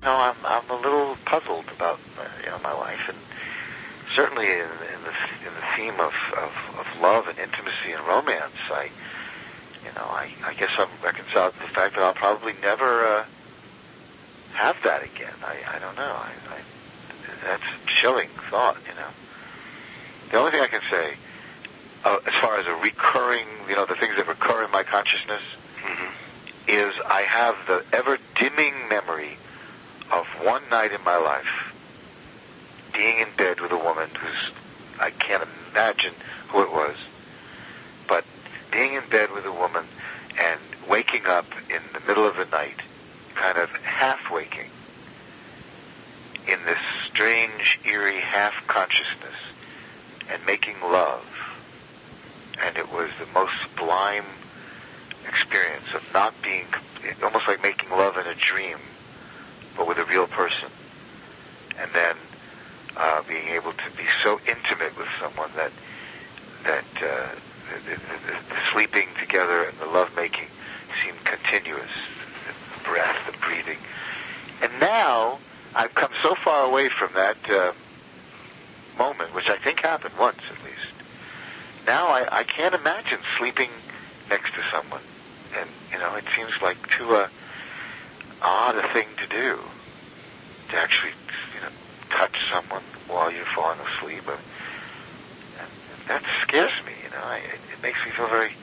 I'm a little puzzled about my wife, and certainly in the theme of love and intimacy and romance, I guess I'm reconciled to the fact that I'll probably never have that again. I don't know. That's a chilling thought. The only thing I can say, as far as a recurring, the things that recur in my consciousness, is I have the ever-dimming memory of one night in my life being in bed with a woman I can't imagine who it was, but being in bed with a woman and waking up in the middle of the night, kind of half-waking, in this strange, eerie half-consciousness, and making love. And it was the most sublime experience of not being, almost like making love in a dream, but with a real person. And then being able to be so intimate with someone that the sleeping together and the lovemaking seemed continuous, the breath, the breathing. And now I've come so far away from that moment, which I think happened once at least. Now I can't imagine sleeping next to someone, and it seems like too odd a thing to do, to actually touch someone while you're falling asleep, and that scares me. It makes me feel very